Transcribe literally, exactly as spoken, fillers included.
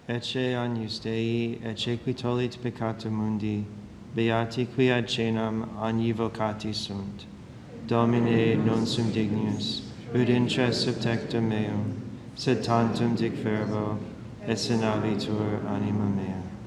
ecce agnus Dei, ecce qui tollit peccata mundi, beati qui ad cenam agni vocati sunt. Domine, non sum dignus, ut intres subtectum meum, sed tantum dic verbo, et senavitur anima mea.